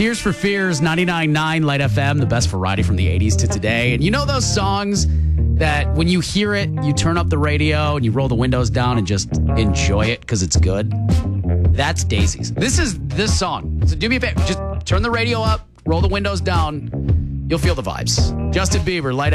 Tears for Fears, 99.9 Light FM, the best variety from the 80s to today. And you know those songs that when you hear it, you turn up the radio and you roll the windows down and just enjoy it because it's good? That's Daisies. This is this song. So do me a favor, just turn the radio up, roll the windows down. You'll feel the vibes. Justin Bieber, Light